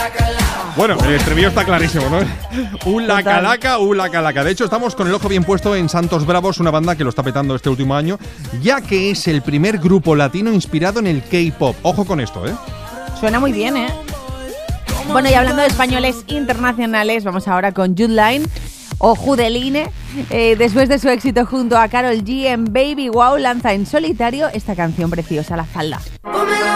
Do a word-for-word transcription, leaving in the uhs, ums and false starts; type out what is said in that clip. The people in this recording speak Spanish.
Bueno, el estribillo está clarísimo, ¿no? Un la calaca, un la calaca. De hecho, estamos con el ojo bien puesto en Santos Bravos, una banda que lo está petando este último año, ya que es el primer grupo latino inspirado en el K-pop. Ojo con esto, ¿eh? Suena muy bien, ¿eh? Bueno, y hablando de españoles internacionales, vamos ahora con Jude Line o Judeline. Eh, después de su éxito junto a Karol G en Baby Wow, lanza en solitario esta canción preciosa, La Falda. Pónmela